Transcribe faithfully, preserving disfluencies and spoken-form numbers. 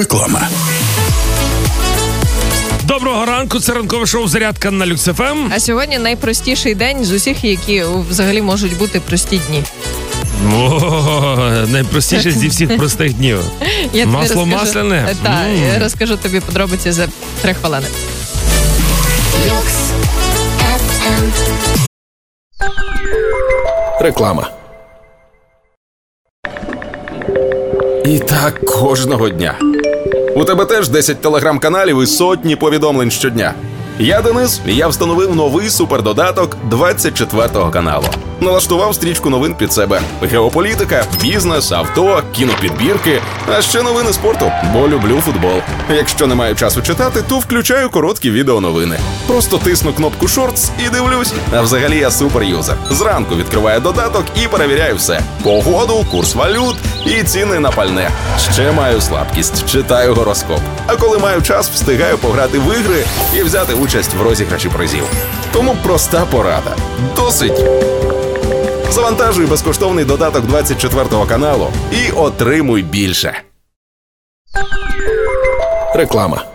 Реклама. Доброго ранку, це ранкове шоу «Зарядка» на Люкс еф ем. А сьогодні найпростіший день з усіх, які взагалі можуть бути прості дні. О, найпростіше зі всіх простих днів. Я Масло масляне. Так, я розкажу тобі подробиці за три хвилини. Люкс еф ем. Реклама. І так кожного дня. У тебе теж десять телеграм-каналів і сотні повідомлень щодня. Я Денис, і я встановив новий супердодаток двадцять четвертого каналу. Налаштував стрічку новин під себе. Геополітика, бізнес, авто, кінопідбірки, а ще новини спорту, бо люблю футбол. Якщо не маю часу читати, то включаю короткі відеоновини. Просто тисну кнопку «Шортс» і дивлюсь. А взагалі я суперюзер. Зранку відкриваю додаток і перевіряю все. Погоду, курс валют і ціни на пальне. Ще маю слабкість, читаю гороскоп. А коли маю час, встигаю пограти в ігри і взяти участь в розіграші призів. Тому проста порада. Досить. Завантажуй безкоштовний додаток двадцять четвертого каналу і отримуй більше. Реклама.